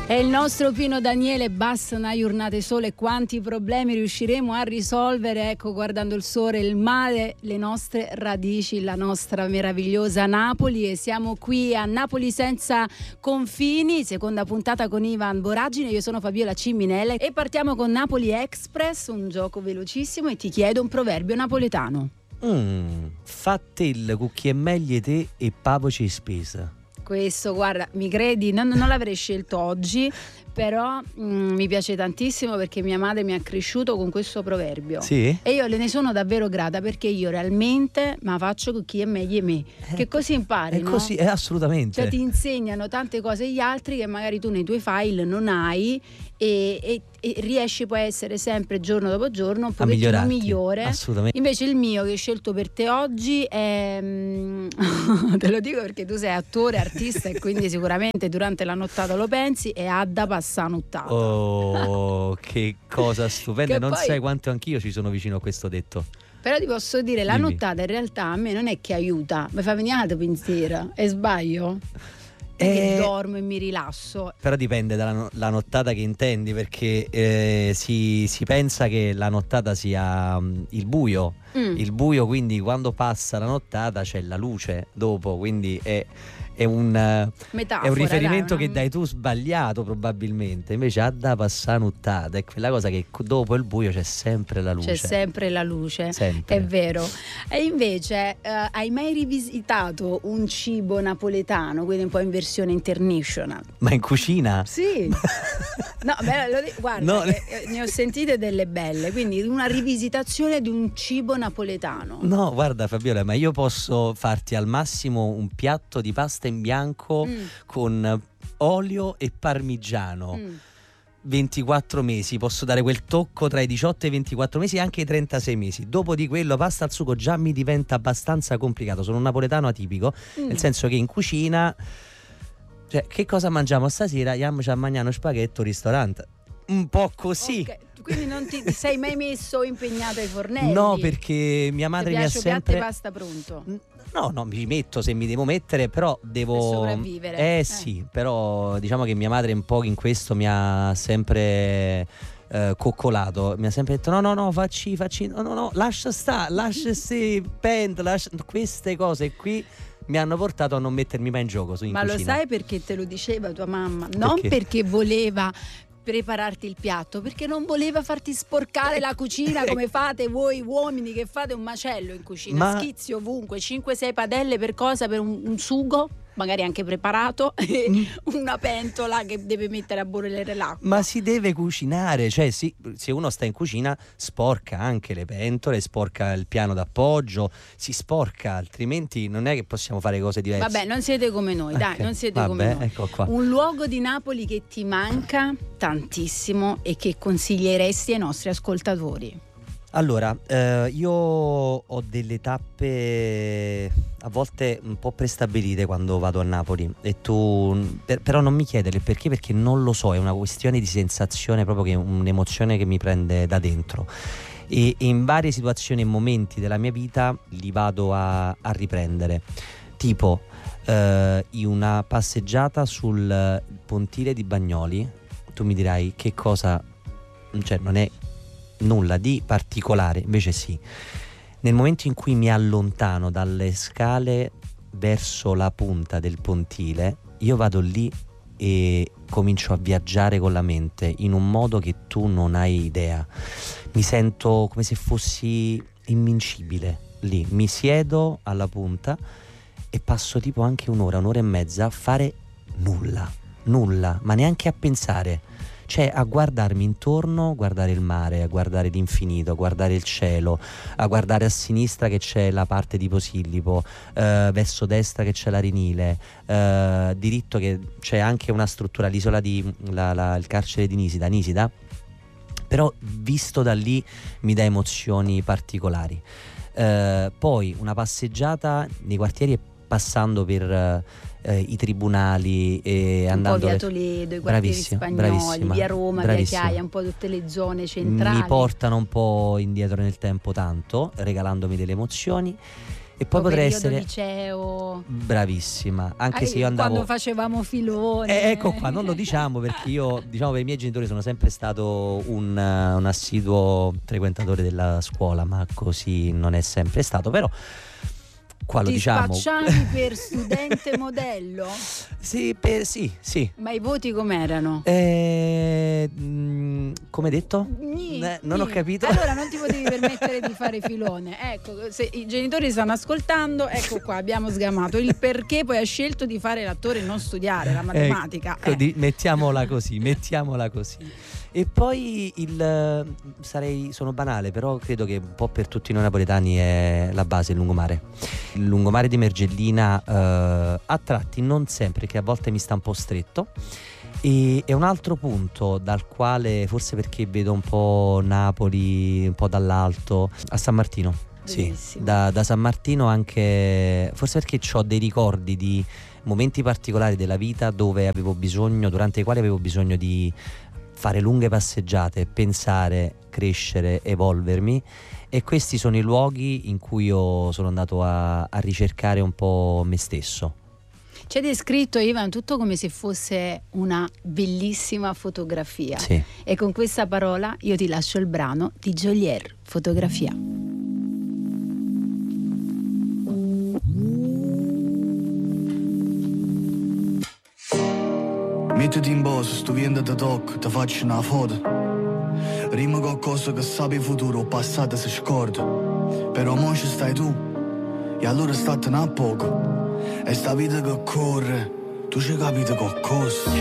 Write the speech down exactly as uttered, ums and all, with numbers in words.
È il nostro Pino Daniele, basta una giornata sole, quanti problemi riusciremo a risolvere, ecco, guardando il sole, il mare, le nostre radici, la nostra meravigliosa Napoli. E siamo qui a Napoli senza confini, seconda puntata con Ivan Boragine, io sono Fabiola Ciminelle e partiamo con Napoli Express, un gioco velocissimo, e ti chiedo un proverbio napoletano. Mm, fatte il cucchi e meglie te e papoci in spesa. Questo, guarda, mi credi, non, non l'avrei scelto oggi, però mm, mi piace tantissimo perché mia madre mi ha cresciuto con questo proverbio. Sì? E io le ne sono davvero grata perché io realmente ma faccio con chi è meglio me. Eh, che così impari, è no? così, è assolutamente. Cioè ti insegnano tante cose gli altri che magari tu nei tuoi file non hai e, e, e riesci poi a essere sempre giorno dopo giorno un pochettino migliore. Assolutamente. Invece il mio che ho scelto per te oggi è te lo dico perché tu sei attore, artista e quindi sicuramente durante la nottata lo pensi, è Adda passa nottata. Oh, che cosa stupenda. Che non poi... sai quanto anch'io ci sono vicino a questo detto. Però ti posso dire, la Dimmi. nottata in realtà a me non è che aiuta, mi fa venire la pensiera, e sbaglio? Perché Eh, dormo e mi rilasso. Però dipende dalla no- la nottata che intendi, perché eh, si, si pensa che la nottata sia mm, il buio. Mm. Il buio, quindi quando passa la nottata c'è la luce dopo, quindi è, è, un, eh, Metafora, è un riferimento dai, che dai tu sbagliato probabilmente. Invece a da passare nottata è quella cosa che dopo il buio c'è sempre la luce. C'è sempre la luce, Sempre. è vero. E invece eh, hai mai rivisitato un cibo napoletano, quindi un po' in versione international? Ma in cucina? Sì. No, beh, lo dico, guarda, No. eh, ne ho sentite delle belle, quindi una rivisitazione di un cibo napoletano. No, guarda Fabiola, ma io posso farti al massimo un piatto di pasta in bianco Mm. con olio e parmigiano. Mm. ventiquattro mesi, posso dare quel tocco tra i diciotto e i ventiquattro mesi e anche i trentasei mesi. Dopo di quello pasta al sugo già mi diventa abbastanza complicato. Sono un napoletano atipico, Mm. nel senso che in cucina, cioè, che cosa mangiamo stasera? Andiamo a mangiare uno spaghetto al ristorante. Un po' così. Ok, quindi non ti sei mai messo impegnato ai fornelli? No, perché mia madre ti mi ha piace sempre... piatto e pasta pronto? No, no, mi metto se mi devo mettere, però devo... Per sopravvivere. Eh, Eh. sì, però diciamo che mia madre un po' in questo mi ha sempre eh, coccolato. Mi ha sempre detto no, no, no, facci, facci, no, no, no, lascia stare, lascia se pent, lascia... Queste cose qui mi hanno portato a non mettermi mai in gioco su in Ma cucina. lo sai perché te lo diceva tua mamma? Non Perché? perché voleva prepararti il piatto, perché non voleva farti sporcare la cucina come fate voi uomini che fate un macello in cucina, Ma- schizzi ovunque, cinque sei padelle per cosa? Per un, un sugo magari anche preparato e una pentola che deve mettere a bollire l'acqua. Ma si deve cucinare, cioè sì, se uno sta in cucina sporca anche le pentole, sporca il piano d'appoggio, si sporca, altrimenti non è che possiamo fare cose diverse. Vabbè, non siete come noi, dai, Ok, non siete vabbè, come noi. ecco qua. Un luogo di Napoli che ti manca tantissimo e che consiglieresti ai nostri ascoltatori? Allora, eh, io ho delle tappe a volte un po' prestabilite quando vado a Napoli e tu, per- però non mi chiedere il perché, perché non lo so, è una questione di sensazione, proprio che è un'emozione che mi prende da dentro. E, e in varie situazioni e momenti della mia vita li vado a, a riprendere. Tipo, eh, in una passeggiata sul pontile di Bagnoli, tu mi dirai che cosa, cioè non è nulla di particolare, invece sì. Nel momento in cui mi allontano dalle scale verso la punta del pontile, io vado lì e comincio a viaggiare con la mente in un modo che tu non hai idea. Mi sento come se fossi invincibile lì. Mi siedo alla punta e passo tipo anche un'ora, un'ora e mezza a fare nulla, nulla, ma neanche a pensare. Cioè a guardarmi intorno, guardare il mare, a guardare l'infinito, a guardare il cielo, a guardare a sinistra che c'è la parte di Posillipo, eh, verso destra che c'è l'Arenile, eh, diritto che c'è anche una struttura, l'isola di la, la, il carcere di Nisida, Nisida, però visto da lì mi dà emozioni particolari. Eh, poi una passeggiata nei quartieri e passando per eh, i tribunali e un andando po' via ver- Toledo, i quartieri Bravissima, spagnoli, bravissima, via Roma, bravissima. via Chiaia, un po' tutte le zone centrali. Mi portano un po' indietro nel tempo tanto, regalandomi delle emozioni. E poi potrei essere liceo. Bravissima, anche ah, se io andavo quando facevamo filone. eh, ecco qua, non lo diciamo perché io, diciamo, per i miei genitori sono sempre stato un, un assiduo frequentatore della scuola, ma così non è sempre stato, però qua lo Ti diciamo. spacciavi per studente modello? Sì, per, sì, sì. Ma i voti com'erano? Eh, mh, come detto? Gni, eh, non gni. ho capito. Allora non ti potevi permettere di fare filone. Ecco, se i genitori stanno ascoltando, ecco qua, abbiamo sgamato il perché poi hai scelto di fare l'attore e non studiare la matematica. Ecco, eh. di, mettiamola così, mettiamola così. E poi il sarei sono banale, però credo che un po' per tutti noi napoletani è la base, il lungomare. Il lungomare di Mergellina eh, a tratti, non sempre, che a volte mi sta un po' stretto. E è un altro punto dal quale, forse perché vedo un po' Napoli un po' dall'alto, a San Martino. Sì, da, da San Martino anche, forse perché ho dei ricordi di momenti particolari della vita dove avevo bisogno, durante i quali avevo bisogno di fare lunghe passeggiate, pensare, crescere, evolvermi, e questi sono i luoghi in cui io sono andato a, a ricercare un po' me stesso. C'è descritto, Ivan, tutto come se fosse una bellissima fotografia. Sì. E con questa parola io ti lascio il brano di Geolier, Fotografia. Mettiti in posto, sto vendo da tocco, ti faccio una foto. Rima qualcosa che sape il futuro, il passato si scorda. Però mo ci stai tu, e allora statene a poco. E sta vita che corre, tu ci capite qualcosa.